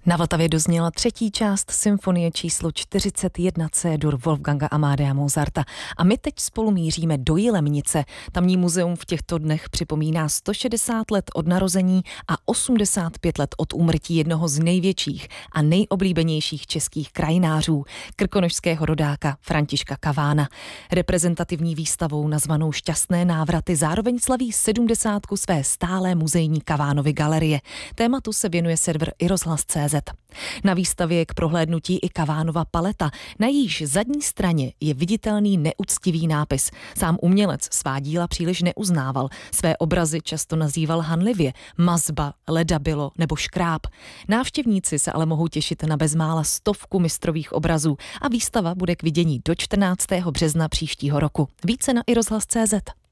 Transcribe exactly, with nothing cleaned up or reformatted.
Na Vltavě dozněla třetí část symfonie číslo čtyřicet jedna C-dur Wolfganga Amadea Mozarta. A my teď spolu míříme do Jilemnice. Tamní muzeum v těchto dnech připomíná sto šedesát let od narození a osmdesát pět let od úmrtí jednoho z největších a nejoblíbenějších českých krajinářů, krkonošského rodáka Františka Kavána. Reprezentativní výstavou nazvanou Šťastné návraty zároveň slaví sedmdesátku své stálé muzejní Kavánovy galerie. Tématu se věnuje server i rozhlas tečka cé zet. Na výstavě je k prohlédnutí i Kavánova paleta. Na jejíž zadní straně je viditelný neúctivý nápis. Sám umělec svá díla příliš neuznával. Své obrazy často nazýval hanlivě mazba, ledabilo nebo škráb. Návštěvníci se ale mohou těšit na bezmála stovku mistrových obrazů a výstava bude k vidění do čtrnáctého března příštího roku. Více na i rozhlas tečka cé zet.